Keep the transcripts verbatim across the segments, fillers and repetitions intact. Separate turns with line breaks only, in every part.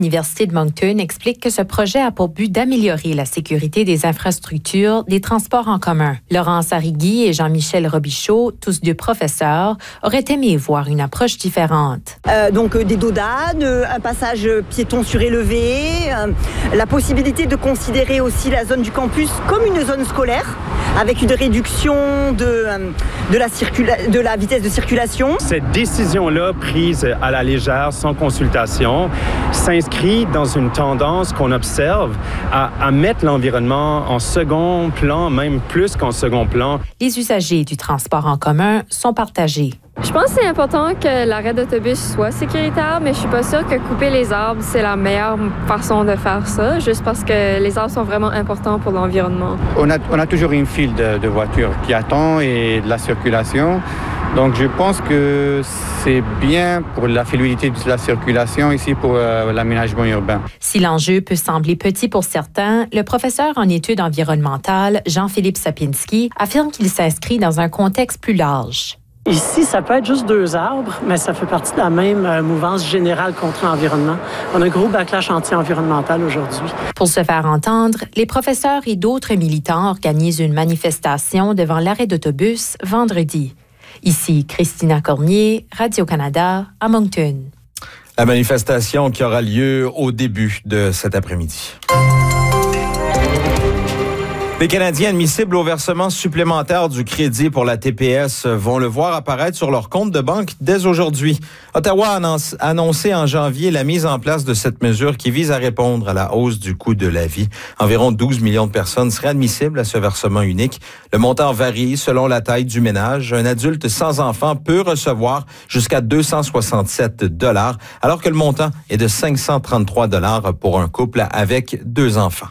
L'Université de Moncton explique que ce projet a pour but d'améliorer la sécurité des infrastructures des transports en commun. Laurence Arrigui et Jean-Michel Robichaud, tous deux professeurs, auraient aimé voir une approche différente.
Euh, donc euh, des dos d'âne, euh, un passage piéton surélevé, euh, la possibilité de considérer aussi la zone du campus comme une zone scolaire, avec une réduction de, euh, de, la, circula- de la vitesse de circulation.
Cette décision-là, prise à la légère, sans consultation, s'inscrit dans une tendance qu'on observe à, à mettre l'environnement en second plan, même plus qu'en second plan.
Les usagers du transport en commun sont partagés.
Je pense que c'est important que l'arrêt d'autobus soit sécuritaire, mais je suis pas sûre que couper les arbres, c'est la meilleure façon de faire ça, juste parce que les arbres sont vraiment importants pour l'environnement.
On a, on a toujours une file de, de voitures qui attend et de la circulation. Donc, je pense que c'est bien pour la fluidité de la circulation ici pour euh, l'aménagement urbain.
Si l'enjeu peut sembler petit pour certains, le professeur en études environnementales, Jean-Philippe Sapinski, affirme qu'il s'inscrit dans un contexte plus large.
Ici, ça peut être juste deux arbres, mais ça fait partie de la même euh, mouvance générale contre l'environnement. On a un gros backlash anti-environnemental aujourd'hui.
Pour se faire entendre, les professeurs et d'autres militants organisent une manifestation devant l'arrêt d'autobus vendredi. Ici, Christina Cormier, Radio-Canada, à Moncton.
La manifestation qui aura lieu au début de cet après-midi. Les Canadiens admissibles au versement supplémentaire du crédit pour la T P S vont le voir apparaître sur leur compte de banque dès aujourd'hui. Ottawa a annoncé en janvier la mise en place de cette mesure qui vise à répondre à la hausse du coût de la vie. Environ douze millions de personnes seraient admissibles à ce versement unique. Le montant varie selon la taille du ménage. Un adulte sans enfant peut recevoir jusqu'à deux cent soixante-sept dollars, alors que le montant est de cinq cent trente-trois dollars pour un couple avec deux enfants.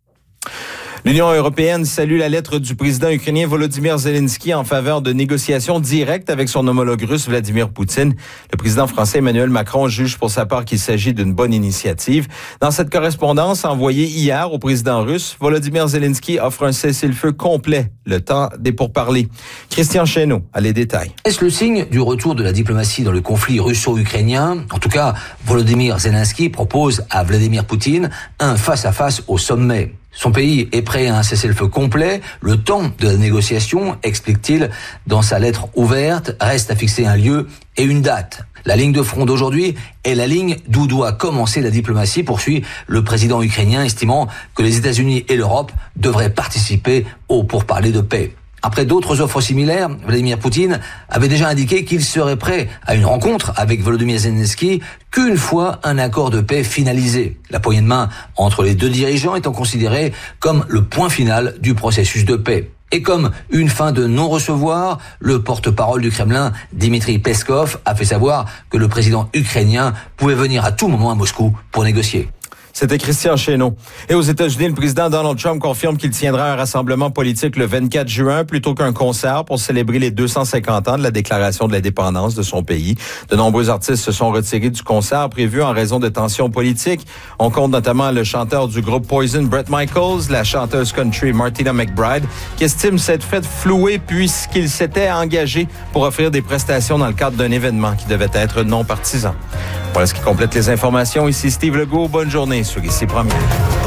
L'Union européenne salue la lettre du président ukrainien Volodymyr Zelensky en faveur de négociations directes avec son homologue russe Vladimir Poutine. Le président français Emmanuel Macron juge pour sa part qu'il s'agit d'une bonne initiative. Dans cette correspondance envoyée hier au président russe, Volodymyr Zelensky offre un cessez-le-feu complet, le temps des pourparlers. Christian Chesneau a les détails.
Est-ce le signe du retour de la diplomatie dans le conflit russo-ukrainien? En tout cas, Volodymyr Zelensky propose à Vladimir Poutine un face-à-face au sommet. Son pays est prêt à un cessez-le-feu complet. Le temps de la négociation, explique-t-il dans sa lettre ouverte, reste à fixer un lieu et une date. La ligne de front d'aujourd'hui est la ligne d'où doit commencer la diplomatie, poursuit le président ukrainien, estimant que les États-Unis et l'Europe devraient participer aux pourparlers de paix. Après d'autres offres similaires, Vladimir Poutine avait déjà indiqué qu'il serait prêt à une rencontre avec Volodymyr Zelensky qu'une fois un accord de paix finalisé. La poignée de main entre les deux dirigeants étant considérée comme le point final du processus de paix. Et comme une fin de non-recevoir, le porte-parole du Kremlin, Dmitri Peskov, a fait savoir que le président ukrainien pouvait venir à tout moment à Moscou pour négocier.
C'était Christian Chesneau. Et aux États-Unis, le président Donald Trump confirme qu'il tiendra un rassemblement politique le vingt-quatre juin plutôt qu'un concert pour célébrer les deux cent cinquante ans de la déclaration de l'indépendance de son pays. De nombreux artistes se sont retirés du concert prévu en raison de tensions politiques. On compte notamment le chanteur du groupe Poison, Bret Michaels, la chanteuse country Martina McBride, qui estime s'être fait flouer puisqu'il s'était engagé pour offrir des prestations dans le cadre d'un événement qui devait être non partisan. Voilà ce qui complète les informations. Ici Steve Legault. Bonne journée sur Ici Première.